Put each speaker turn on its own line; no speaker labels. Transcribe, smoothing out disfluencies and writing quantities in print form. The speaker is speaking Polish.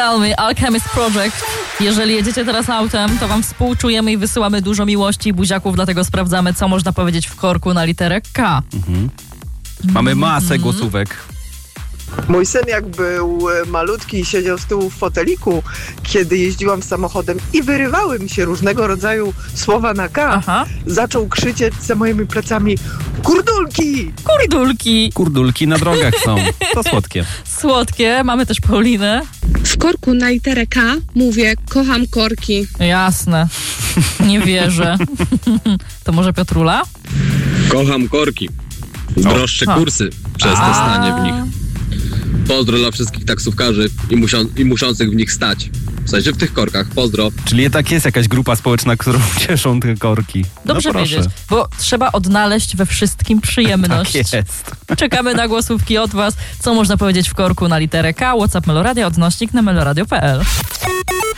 Tell Me, Alchemist Project. Jeżeli jedziecie teraz autem, to wam współczujemy i wysyłamy dużo miłości i buziaków, dlatego sprawdzamy, co można powiedzieć w korku na literę K.
Mamy masę głosówek.
Mój syn jak był malutki i siedział z tyłu w foteliku, kiedy jeździłam samochodem i wyrywały mi się różnego rodzaju słowa na K, zaczął krzyczeć za moimi plecami: kurdulki!
Kurdulki!
Kurdulki na drogach są. To słodkie.
Słodkie. Mamy też Paulinę.
W korku na literę K mówię: kocham korki.
Jasne. Nie wierzę. To może Piotrula?
Kocham korki. Droższe kursy przez to stanie w nich. Pozdro dla wszystkich taksówkarzy i muszących w nich stać. W sensie w tych korkach. Pozdro.
Czyli tak jest jakaś grupa społeczna, którą cieszą te korki.
Dobrze wiedzieć, bo trzeba odnaleźć we wszystkim przyjemność.
Tak jest.
Czekamy na głosówki od was. Co można powiedzieć w korku na literę K? WhatsApp Meloradia, odnośnik na meloradio.pl.